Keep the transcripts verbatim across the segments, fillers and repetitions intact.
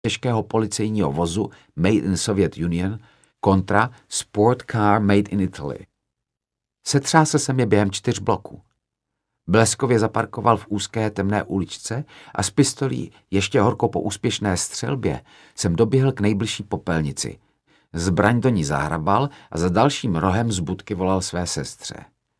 těžkého policejního vozu Made in Soviet Union kontra Sport Car Made in Italy. Setřásl jsem je během čtyř bloků. Bleskově zaparkoval v úzké temné uličce a s pistolí, ještě horko po úspěšné střelbě, jsem doběhl k nejbližší popelnici. Zbraň do ní zahrabal a za dalším rohem z budky volal své sestře.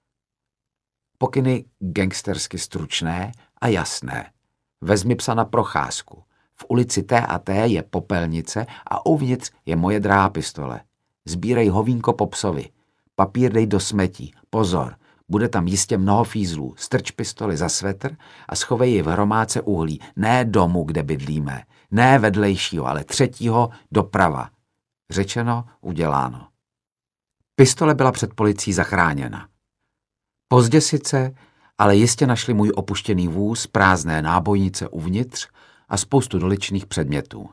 Pokyny gangstersky stručné a jasné. Vezmi psa na procházku. V ulici T a T je popelnice a uvnitř je moje drahá pistole. Sbírej hovínko po psovi. Papír dej do smetí. Pozor, bude tam jistě mnoho fízlů. Strč pistoli za svetr a schovej ji v hromádce uhlí. Ne domu, kde bydlíme. Ne vedlejšího, ale třetího doprava. Řečeno, uděláno. Pistole byla před policií zachráněna. Pozdě sice, ale jistě našli můj opuštěný vůz, prázdné nábojnice uvnitř a spoustu doličných předmětů.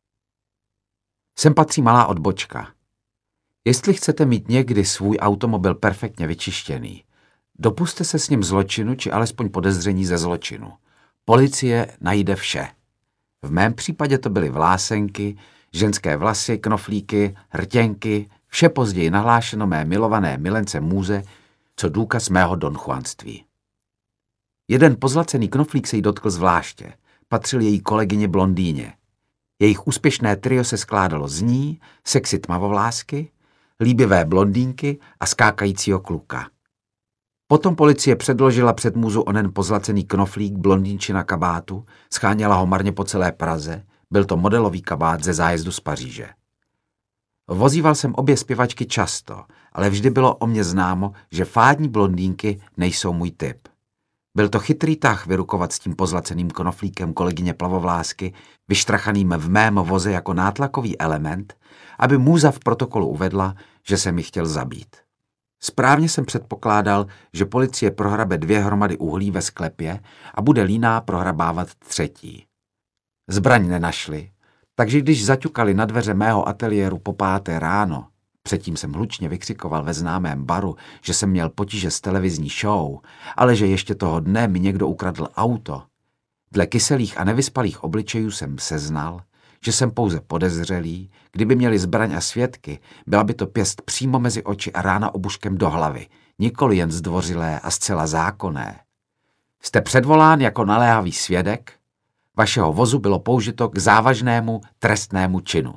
Sem patří malá odbočka. Jestli chcete mít někdy svůj automobil perfektně vyčištěný, dopuste se s ním zločinu či alespoň podezření ze zločinu. Policie najde vše. V mém případě to byly vlásenky, ženské vlasy, knoflíky, hrtěnky, vše později nahlášeno mé milované milence Můze, co důkaz mého donchuanství. Jeden pozlacený knoflík se jí dotkl zvláště. Patřil její kolegyně blondýně. Jejich úspěšné trio se skládalo z ní, sexy tmavovlásky, líbivé blondýnky a skákajícího kluka. Potom policie předložila před Můzu onen pozlacený knoflík blondýnči na kabátu, scháněla ho marně po celé Praze, byl to modelový kabát ze zájezdu z Paříže. Vozíval jsem obě zpěvačky často, ale vždy bylo o mně známo, že fádní blondýnky nejsou můj typ. Byl to chytrý tah vyrukovat s tím pozlaceným knoflíkem kolegyně plavovlásky, vyštrachaným v mém voze jako nátlakový element, aby Můza v protokolu uvedla, že jsem ji chtěl zabít. Správně jsem předpokládal, že policie prohrabe dvě hromady uhlí ve sklepě a bude líná prohrabávat třetí. Zbraň nenašli, takže když zaťukali na dveře mého ateliéru po páté ráno, předtím jsem hlučně vykřikoval ve známém baru, že jsem měl potíže s televizní show, ale že ještě toho dne mi někdo ukradl auto. Dle kyselých a nevyspalých obličejů jsem seznal, že jsem pouze podezřelý, kdyby měli zbraň a svědky, byla by to pěst přímo mezi oči a rána obuškem do hlavy, nikoli jen zdvořilé a zcela zákonné. Jste předvolán jako naléhavý svědek, vašeho vozu bylo použito k závažnému trestnému činu.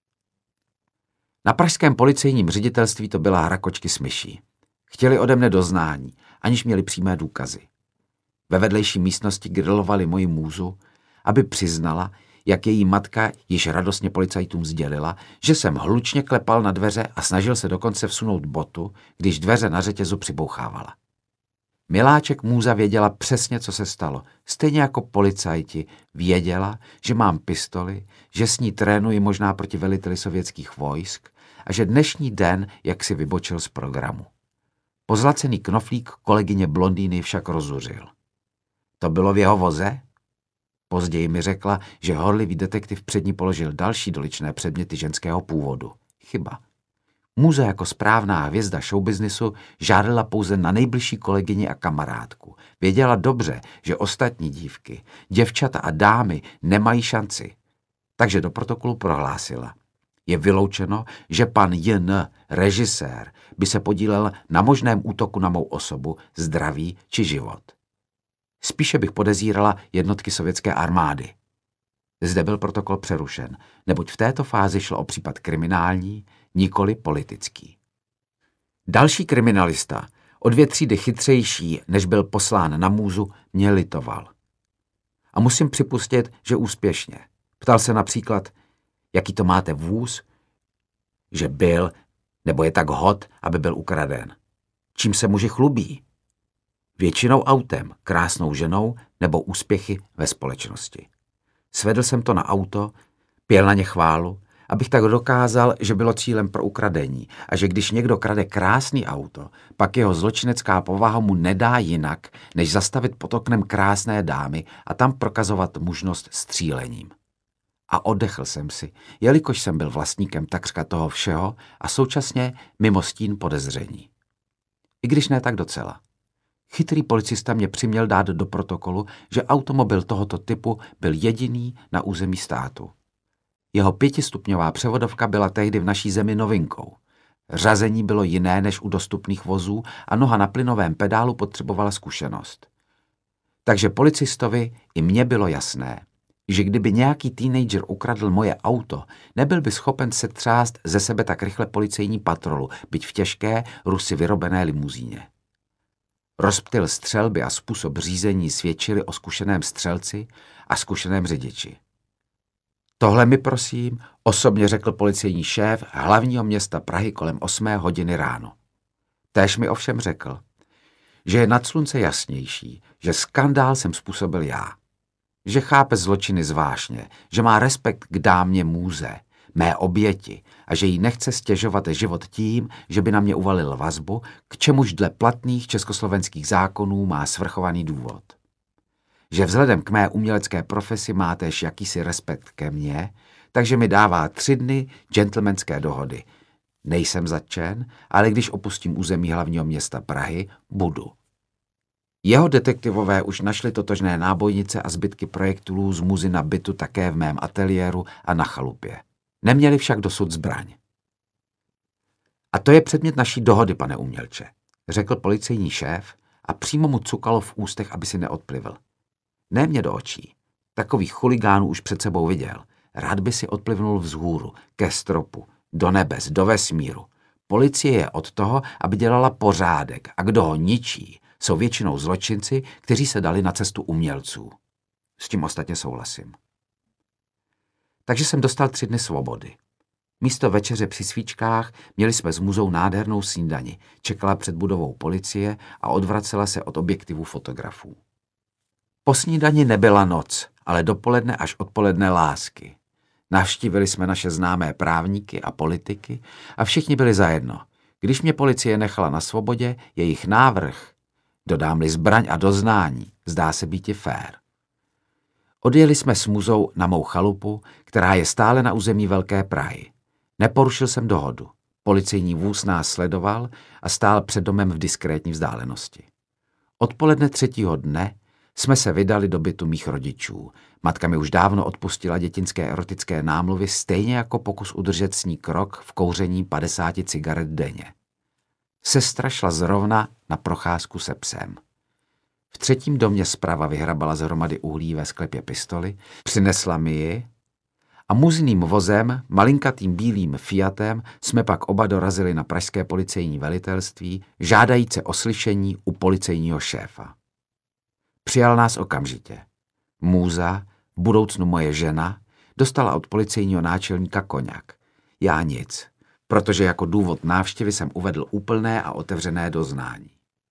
Na pražském policejním ředitelství to byla hra kočky s myší. Chtěli ode mne doznání, aniž měli přímé důkazy. Ve vedlejší místnosti grilovali moji Můzu, aby přiznala, jak její matka již radostně policajtům sdělila, že jsem hlučně klepal na dveře a snažil se dokonce vsunout botu, když dveře na řetězu přibouchávala. Miláček Můza věděla přesně, co se stalo. Stejně jako policajti věděla, že mám pistoli, že s ní trénuji možná proti veliteli sovětských vojsk a že dnešní den jak si vybočil z programu. Pozlacený knoflík kolegyně blondýny však rozuřil. To bylo v jeho voze? Později mi řekla, že horlivý detektiv před ní položil další doličné předměty ženského původu. Chyba. Můza jako správná hvězda showbiznisu žádala pouze na nejbližší kolegyni a kamarádku. Věděla dobře, že ostatní dívky, děvčata a dámy nemají šanci. Takže do protokolu prohlásila. Je vyloučeno, že pan J N, režisér, by se podílel na možném útoku na mou osobu, zdraví či život. Spíše bych podezírala jednotky sovětské armády. Zde byl protokol přerušen, neboť v této fázi šlo o případ kriminální, nikoli politický. Další kriminalista, o dvě třídy chytřejší, než byl poslán na Můzu, mě litoval. A musím připustit, že úspěšně. Ptal se například, jaký to máte vůz, že byl, nebo je tak hot, aby byl ukraden. Čím se muži chlubí? Většinou autem, krásnou ženou nebo úspěchy ve společnosti. Svedl jsem to na auto, pěl na ně chválu, abych tak dokázal, že bylo cílem pro ukradení a že když někdo krade krásný auto, pak jeho zločinecká povaha mu nedá jinak, než zastavit pod oknem krásné dámy a tam prokazovat mužnost střílením. A oddechl jsem si, jelikož jsem byl vlastníkem takřka toho všeho a současně mimo stín podezření. I když ne tak docela. Chytrý policista mě přiměl dát do protokolu, že automobil tohoto typu byl jediný na území státu. Jeho pětistupňová převodovka byla tehdy v naší zemi novinkou. Řazení bylo jiné než u dostupných vozů a noha na plynovém pedálu potřebovala zkušenost. Takže policistovi i mně bylo jasné, že kdyby nějaký teenager ukradl moje auto, nebyl by schopen se třást ze sebe tak rychle policejní patrolu, byť v těžké, Rusy vyrobené limuzíně. Rozptyl střelby a způsob řízení svědčili o zkušeném střelci a zkušeném řidiči. Tohle mi prosím osobně řekl policejní šéf hlavního města Prahy kolem osmé hodiny ráno. Též mi ovšem řekl, že je nad slunce jasnější, že skandál jsem způsobil já. Že chápe zločiny zvážně, že má respekt k dámě můze, mé oběti a že jí nechce stěžovat život tím, že by na mě uvalil vazbu, k čemuž dle platných československých zákonů má svrchovaný důvod. Že vzhledem k mé umělecké profesi má též jakýsi respekt ke mně, takže mi dává tři dny gentlemanské dohody. Nejsem zatčen, ale když opustím území hlavního města Prahy, budu. Jeho detektivové už našli totožné nábojnice a zbytky projektilů z muzy na bytu také v mém ateliéru a na chalupě. Neměli však dosud zbraň. A to je předmět naší dohody, pane umělče, řekl policejní šéf a přímo mu cukalo v ústech, aby si neodplivl. Ne mě do očí. Takových chuligánů už před sebou viděl. Rád by si odplivnul vzhůru, ke stropu, do nebes, do vesmíru. Policie je od toho, aby dělala pořádek a kdo ho ničí, jsou většinou zločinci, kteří se dali na cestu umělců. S tím ostatně souhlasím. Takže jsem dostal tři dny svobody. Místo večeře při svíčkách měli jsme s muzou nádhernou snídani, čekala před budovou policie a odvracela se od objektivů fotografů. Po snídani nebyla noc, ale dopoledne až odpoledne lásky. Navštívili jsme naše známé právníky a politiky a všichni byli zajedno. Když mě policie nechala na svobodě, jejich návrh, dodám-li zbraň a doznání, zdá se býti fér. Odjeli jsme s muzou na mou chalupu, která je stále na území Velké Prahy. Neporušil jsem dohodu. Policejní vůz nás sledoval a stál před domem v diskrétní vzdálenosti. Odpoledne třetího dne jsme se vydali do bytu mých rodičů. Matka mi už dávno odpustila dětinské erotické námluvy, stejně jako pokus udržet s ní krok v kouření padesáti cigaret denně. Sestra šla zrovna na procházku se psem. V třetím domě zprava vyhrabala z hromady uhlí ve sklepě pistoli, přinesla mi ji a muzným vozem, malinkatým bílým Fiatem, jsme pak oba dorazili na pražské policejní velitelství, žádajíce o slyšení u policejního šéfa. Přijal nás okamžitě. Můza, v budoucnu moje žena, dostala od policejního náčelníka koňak. Já nic, protože jako důvod návštěvy jsem uvedl úplné a otevřené doznání.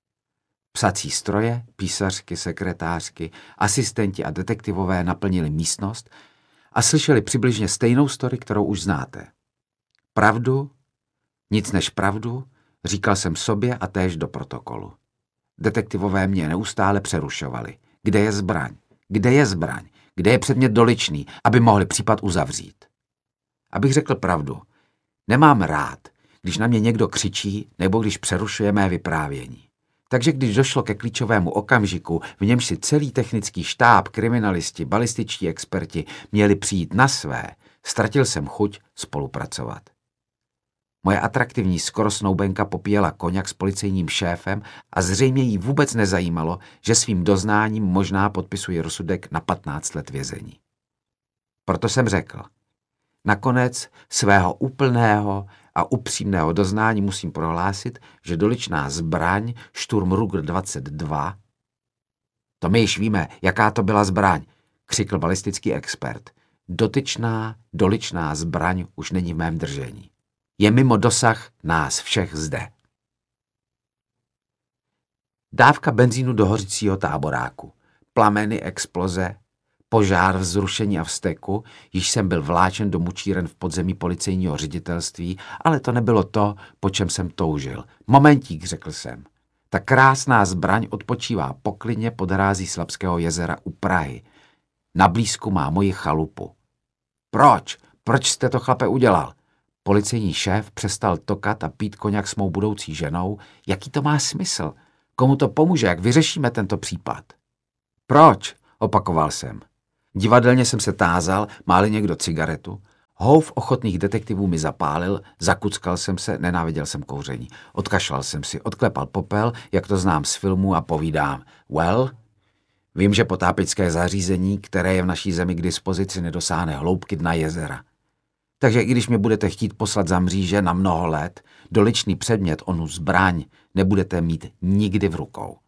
Psací stroje, písařky, sekretářky, asistenti a detektivové naplnili místnost a slyšeli přibližně stejnou story, kterou už znáte. Pravdu, nic než pravdu, říkal jsem sobě a též do protokolu. Detektivové mě neustále přerušovali. Kde je zbraň? Kde je zbraň? Kde je předmět doličný, aby mohli případ uzavřít? Abych řekl pravdu, nemám rád, když na mě někdo křičí nebo když přerušuje mé vyprávění. Takže když došlo ke klíčovému okamžiku, v němž si celý technický štáb, kriminalisti, balističtí experti měli přijít na své, ztratil jsem chuť spolupracovat. Moje atraktivní skoro snoubenka popíjela koňak s policejním šéfem a zřejmě jí vůbec nezajímalo, že svým doznáním možná podpisuje rozsudek na patnáct let vězení. Proto jsem řekl, nakonec svého úplného a upřímného doznání musím prohlásit, že doličná zbraň Sturm Ruger dvacet dva, to my již víme, jaká to byla zbraň, křikl balistický expert. Dotyčná, doličná zbraň už není v mém držení. Je mimo dosah nás všech zde. Dávka benzínu do hořícího táboráku, plameny, exploze, požár, vzrušení a vzteku, již jsem byl vláčen do mučíren v podzemí policejního ředitelství, ale to nebylo to, po čem jsem toužil. Momentík, řekl jsem. Ta krásná zbraň odpočívá poklidně pod hrází Slabského jezera u Prahy. Na blízku má moji chalupu. Proč? Proč jste to, chlape, udělal? Policejní šéf přestal tokat a pít koňak s mou budoucí ženou. Jaký to má smysl? Komu to pomůže, jak vyřešíme tento případ? Proč? Opakoval jsem. Divadelně jsem se tázal, má-li někdo cigaretu. Houf ochotných detektivů mi zapálil, zakuckal jsem se, nenáviděl jsem kouření. Odkašlal jsem si, odklepal popel, jak to znám z filmu a povídám. Well, vím, že potápěčské zařízení, které je v naší zemi k dispozici, nedosáhne hloubky dna jezera. Takže i když mě budete chtít poslat za mříže na mnoho let, doličný předmět, onu zbraň, nebudete mít nikdy v rukou.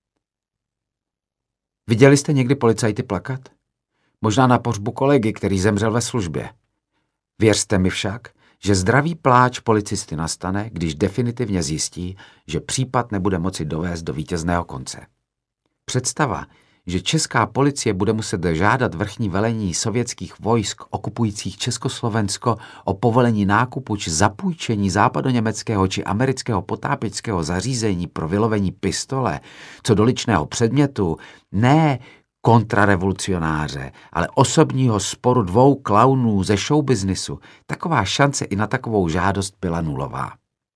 Viděli jste někdy policajty plakat? Možná na pohřbu kolegy, který zemřel ve službě. Věřte mi však, že zdravý pláč policisty nastane, když definitivně zjistí, že případ nebude moci dovést do vítězného konce. Představa, že česká policie bude muset žádat vrchní velení sovětských vojsk okupujících Československo o povolení nákupu či zapůjčení západoněmeckého či amerického potápěčského zařízení pro vylovení pistole, co doličného předmětu, ne kontrarevolucionáře, ale osobního sporu dvou klaunů ze showbiznisu, taková šance i na takovou žádost byla nulová.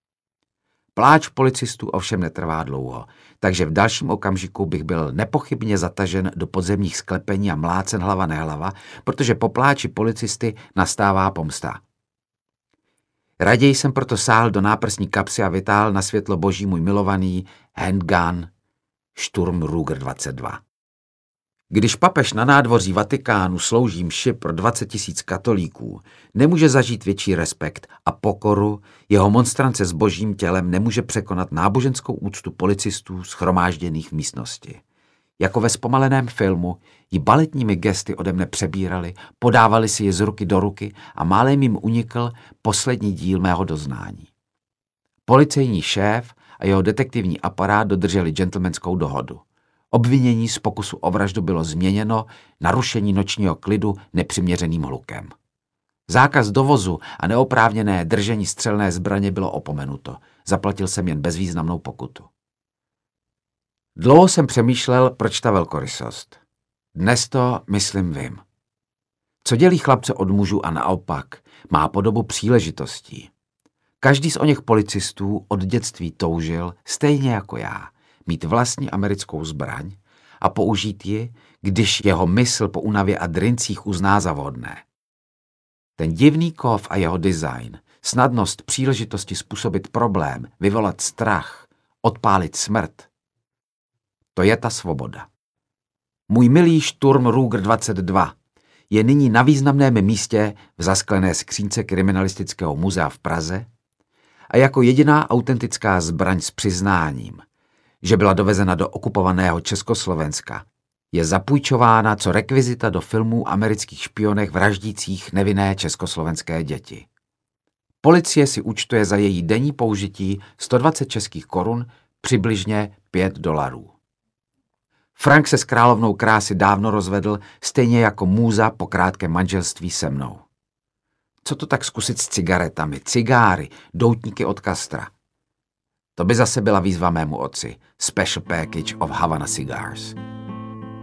Pláč policistů ovšem netrvá dlouho, takže v dalším okamžiku bych byl nepochybně zatažen do podzemních sklepení a mlácen hlava nehlava, protože po pláči policisty nastává pomsta. Raději jsem proto sáhl do náprsní kapsy a vytáhl na světlo boží můj milovaný handgun Sturm Ruger dvacet dva. Když papež na nádvoří Vatikánu slouží mši pro dvacet tisíc katolíků, nemůže zažít větší respekt a pokoru, jeho monstrance s božím tělem nemůže překonat náboženskou úctu policistů shromážděných v místnosti. Jako ve zpomaleném filmu ji baletními gesty ode mne přebírali, podávali si je z ruky do ruky a málem jim unikl poslední díl mého doznání. Policejní šéf a jeho detektivní aparát dodrželi gentlemanskou dohodu. Obvinění z pokusu o vraždu bylo změněno na rušení nočního klidu nepřiměřeným hlukem. Zákaz dovozu a neoprávněné držení střelné zbraně bylo opomenuto. Zaplatil jsem jen bezvýznamnou pokutu. Dlouho jsem přemýšlel, proč ta velkorysost. Dnes to, myslím, vím. Co dělí chlapce od mužů a naopak, má podobu příležitostí. Každý z oněch policistů od dětství toužil, stejně jako já, mít vlastní americkou zbraň a použít ji, když jeho mysl po únavě a drincích uzná za vhodné. Ten divný kov a jeho design, snadnost příležitosti způsobit problém, vyvolat strach, odpálit smrt, to je ta svoboda. Můj milý Sturm Ruger dvacet dva je nyní na významném místě v zasklené skřínce Kriminalistického muzea v Praze a jako jediná autentická zbraň s přiznáním, že byla dovezena do okupovaného Československa, je zapůjčována co rekvizita do filmů amerických špionech vraždících nevinné československé děti. Policie si účtuje za její denní použití sto dvacet českých korun, přibližně pět dolarů. Frank se s královnou krásy dávno rozvedl, stejně jako můza po krátkém manželství se mnou. Co to tak zkusit s cigaretami, cigáry, doutníky od Castra? To by zase byla výzva mému otci. Special package of Havana cigars.